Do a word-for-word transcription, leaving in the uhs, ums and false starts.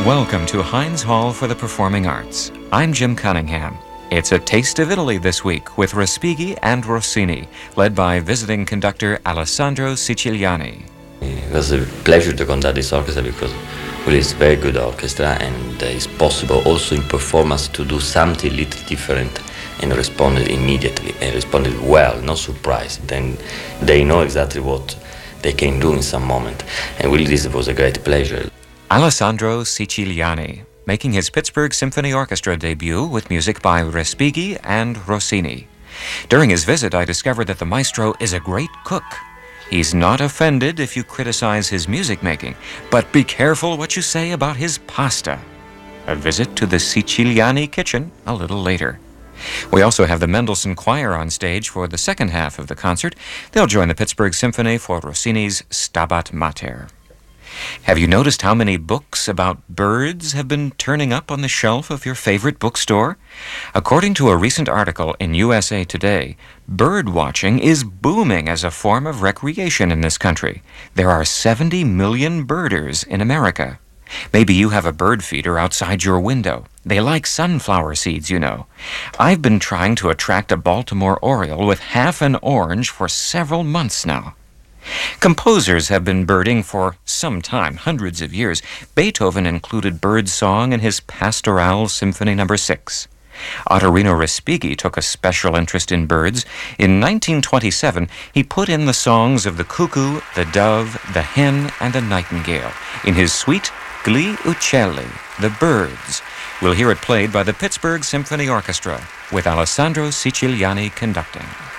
Welcome to Heinz Hall for the Performing Arts. I'm Jim Cunningham. It's a taste of Italy this week with Respighi and Rossini, led by visiting conductor Alessandro Siciliani. It was a pleasure to conduct this orchestra because well, it's a very good orchestra, and it's possible also in performance to do something a little different, and responded immediately and responded well, no surprise. Then they know exactly what they can do in some moment, and really this was a great pleasure. Alessandro Siciliani, making his Pittsburgh Symphony Orchestra debut with music by Respighi and Rossini. During his visit, I discovered that the maestro is a great cook. He's not offended if you criticize his music making, but be careful what you say about his pasta. A visit to the Siciliani kitchen a little later. We also have the Mendelssohn Choir on stage for the second half of the concert. They'll join the Pittsburgh Symphony for Rossini's Stabat Mater. Have you noticed how many books about birds have been turning up on the shelf of your favorite bookstore? According to a recent article in U S A Today, bird watching is booming as a form of recreation in this country. There are seventy million birders in America. Maybe you have a bird feeder outside your window. They like sunflower seeds, you know. I've been trying to attract a Baltimore Oriole with half an orange for several months now. Composers have been birding for some time, hundreds of years. Beethoven included bird song in his Pastoral Symphony number six. Ottorino Respighi took a special interest in birds. In nineteen twenty-seven, he put in the songs of the cuckoo, the dove, the hen, and the nightingale in his suite Gli Uccelli, the Birds. We'll hear it played by the Pittsburgh Symphony Orchestra with Alessandro Siciliani conducting.